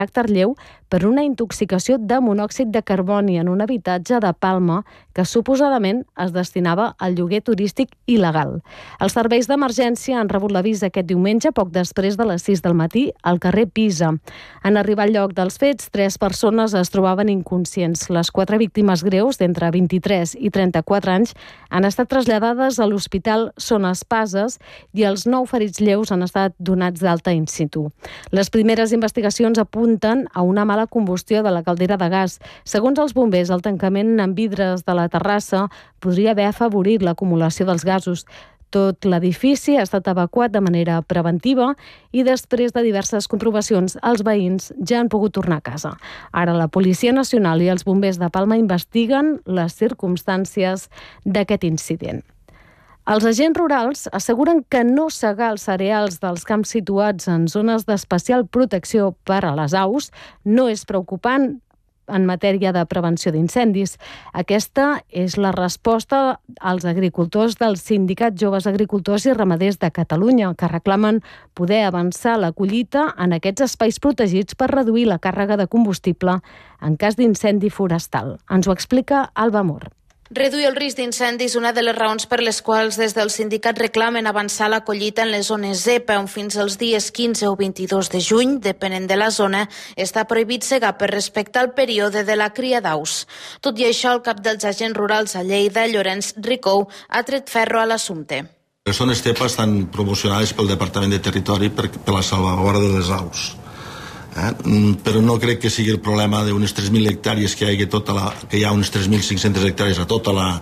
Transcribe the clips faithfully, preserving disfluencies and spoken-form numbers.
caràcter lleu per una intoxicació de monòxid de carboni en un habitatge de Palma que suposadament es destinava al lloguer turístic il·legal. Els serveis d'emergència han rebut l'avís aquest diumenge, poc després de les sis del matí, al carrer Pisa. En arribar al lloc dels fets, tres persones es trobaven inconscients. Les quatre víctimes greus, d'entre vint-i-tres i trenta-quatre anys, han estat traslladades a l'Hospital Son Espases i els nou ferits lleus han estat donats d'alta in situ. Les primeres investigacions apunten a una mala combustió de la caldera de gas. Segons els bombers, el tancament amb vidres de la terrassa podria haver afavorit l'acumulació dels gasos. Tot l'edifici ha estat evacuat de manera preventiva i després de diverses comprovacions, els veïns ja han pogut tornar a casa. Ara la Policia Nacional i els bombers de Palma investiguen les circumstàncies d'aquest incident. Els agents rurals asseguren que no segar els cereals dels camps situats en zones d'especial protecció per a les aus no és preocupant en matèria de prevenció d'incendis. Aquesta és la resposta als agricultors del Sindicat Joves Agricultors i Ramaders de Catalunya, que reclamen poder avançar la collita en aquests espais protegits per reduir la càrrega de combustible en cas d'incendi forestal. Ens ho explica Alba Mor. Reduir el risc d'incendi és una de les raons per les quals des del sindicat reclamen avançar la collita en les zones zepa, on fins als dies quinze o vint-i-dos de juny, depenent de la zona, està prohibit segar per respectar el període de la cria d'aus. Tot i això, el cap dels agents rurals a Lleida, Llorenç Ricou, ha tret ferro a l'assumpte. Les zones zepa estan promocionades pel Departament de Territori per, per la salvaguarda de les aus. Eh? Però no crec que sigui el problema d'unes tres mil hectàrees que hi ha, tota la, que hi ha unes tres mil cinc-centes hectàrees a tota la,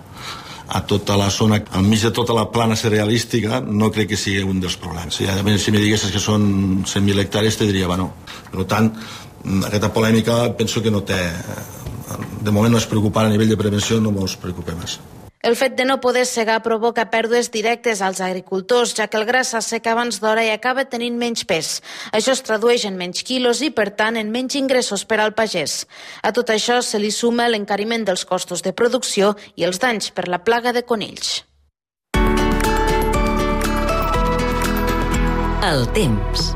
a tota la zona, al mig de tota la plana cerealística, no crec que sigui un dels problemes. Si, si me diguessis que són cent mil hectàrees, te diria, bueno. Per tant, aquesta polèmica penso que no té... De moment no és preocupant a nivell de prevenció, no ens preocupem més. El fet de no poder segar provoca pèrdues directes als agricultors, ja que el gra s'asseca abans d'hora i acaba tenint menys pes. Això es tradueix en menys quilos i, per tant, en menys ingressos per al pagès. A tot això se li suma l'encariment dels costos de producció i els danys per la plaga de conills. El temps.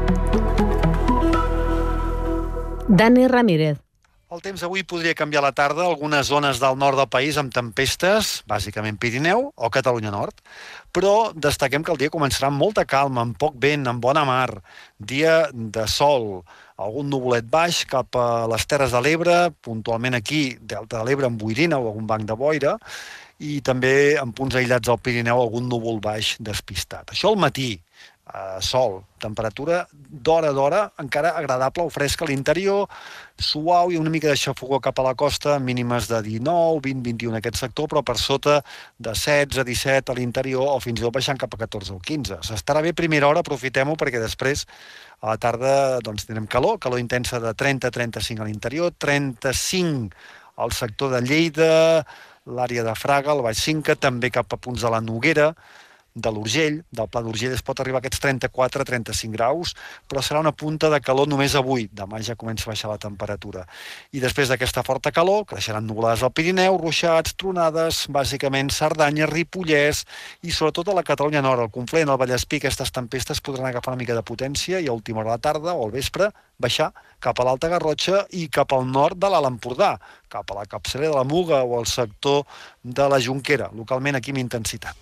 Dani Ramírez. El temps avui podria canviar a la tarda a algunes zones del nord del país amb tempestes, bàsicament Pirineu o Catalunya Nord. Però destaquem que el dia començarà amb molta calma, amb poc vent, amb bona mar, dia de sol, algun nuvolet baix cap a les Terres de l'Ebre, puntualment aquí, Delta de l'Ebre, amb boirina o algun banc de boira, i també en punts aïllats del Pirineu algun núvol baix despistat. Això al matí. Uh, sol, temperatura d'hora a d'hora, encara agradable o fresca a l'interior, suau i una mica de xafogor cap a la costa, mínimes de dinou, vint, vint-i-u en aquest sector, però per sota de setze, disset a l'interior o fins i tot baixant cap a catorze o quinze. S'estarà bé a primera hora, aprofitem-ho perquè després a la tarda doncs, tindrem calor, calor intensa de trenta a trenta-cinc a l'interior, trenta-cinc al sector de Lleida, l'àrea de Fraga, el Baix Cinca, també cap a punts de la Noguera, de l'Urgell, del Pla d'Urgell es pot arribar a aquests trenta-quatre a trenta-cinc graus, però serà una punta de calor només avui. Demà ja comença a baixar la temperatura. I després d'aquesta forta calor, creixeran nuvolades al Pirineu, ruixats, tronades, bàsicament Cerdanya, Ripollès i sobretot a la Catalunya Nord, al Conflent, al Vallespí, aquestes tempestes podran agafar una mica de potència i a última hora de la tarda o al vespre baixar cap a l'Alta Garrotxa i cap al nord de l'Alt Empordà, cap a la capçalera de la Muga o al sector de la Jonquera, localment aquí amb intensitat.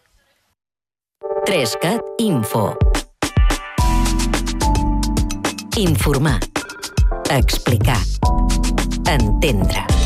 Trescat Info. Informar. Explicar. Entendre.